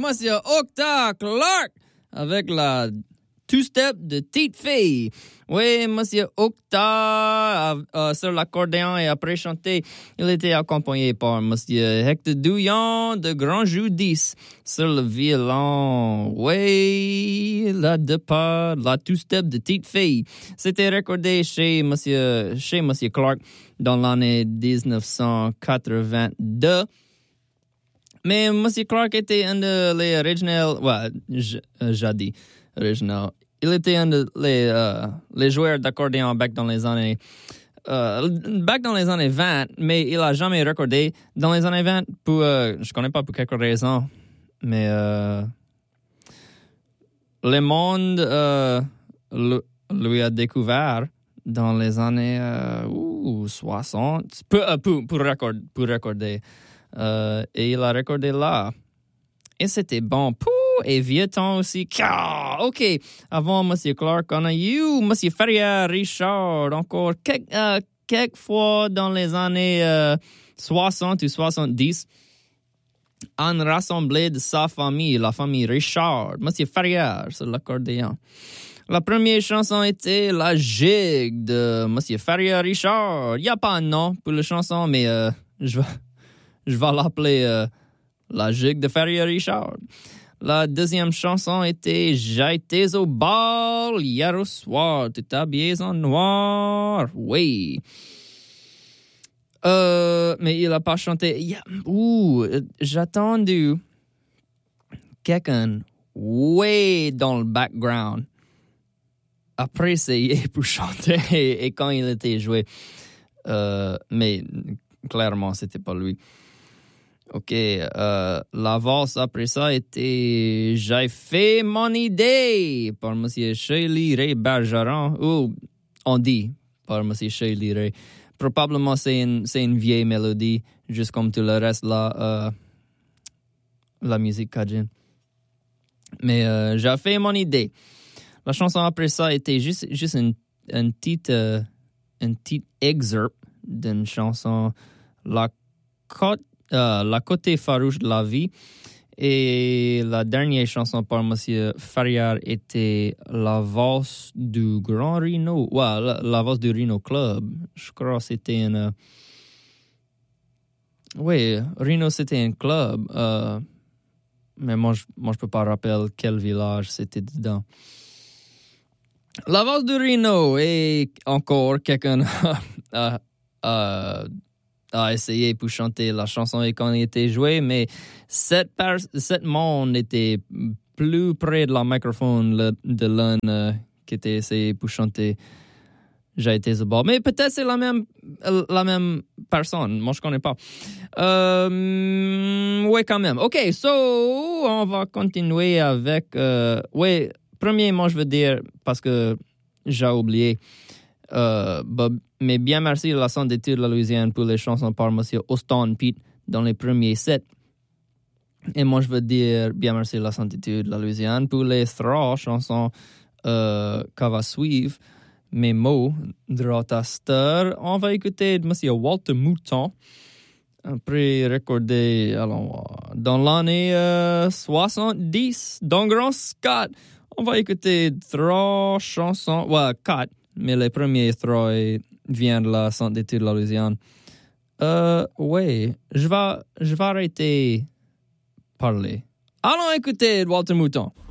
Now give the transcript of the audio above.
monsieur Octa Clark avec la two-step de Tite Fille. Oui, monsieur Octa sur l'accordéon et après chanter, il était accompagné par monsieur Hector Douillon de Grand Jeu 10 sur le violon. Oui, la two-step de Tite Fille. C'était recordé chez monsieur Clark dans l'année 1982. Mais monsieur Clark était un des original, j'ai dit original. Il était un les joueurs d'accordéon back dans les années 20, mais il a jamais recordé dans les années 20 pour je connais pas pour quelques raisons, mais le monde lui a découvert dans les années 60 pour recorder et il a recordé là et c'était bon. Et vieux temps aussi. OK. Avant monsieur Clark, on a eu monsieur Ferrier Richard encore quelques fois dans les années 60 ou 70. On rassemblait de sa famille, la famille Richard, monsieur Ferrier sur l'accordéon. La première chanson était La Gigue de monsieur Ferrier Richard. Il n'y a pas un nom pour la chanson, mais je vais l'appeler La Gigue de Ferrier Richard. La deuxième chanson était J'ai été au bal hier au soir, tout habillé en noir. Oui. Mais il n'a pas chanté. J'ai attendu quelqu'un way dans le background après essayer pour chanter et quand il était joué. Mais clairement, c'était pas lui. OK, la valse après ça était J'ai fait mon idée par M. Shirley Ray Bergeron, ou on dit par M. Shirley Ray. Probablement c'est une vieille mélodie, juste comme tout le reste la musique cajun. Mais j'ai fait mon idée. La chanson après ça était juste un petit excerpt d'une chanson La côté farouche de la vie. Et la dernière chanson par monsieur Ferrier était La valse du Grand Rhino. Ouais, la valse du Rhino Club. Je crois que c'était une... Oui, Rhino, c'était un club. Mais moi, je peux pas rappeler quel village c'était dedans. La valse du Rhino. Et encore quelqu'un a essayé pour chanter la chanson et quand il était joué, mais cette monde était plus près de la microphone de l'un qui était essayé pour chanter J'ai été au bal. Mais peut-être c'est la même personne. Moi, je connais pas. Oui, quand même. OK, so, on va continuer avec... premièrement, je veux dire, parce que j'ai oublié... mais bien merci à la Centre d'études de la Louisiane pour les chansons par M. Austin Pete dans les premiers sets. Et moi, je veux dire bien merci à la Centre d'études de la Louisiane pour les trois chansons qu'on va suivre. Mes mots de Rotaster. On va écouter de M. Walter Mouton. Après recordé dans l'année 70 dans Grand Scott. On va écouter trois chansons. Quatre. Mais les premiers trois viennent de la Centre d'études de la Louisiane. Je vais arrêter parler. Allons écouter Walter Mouton.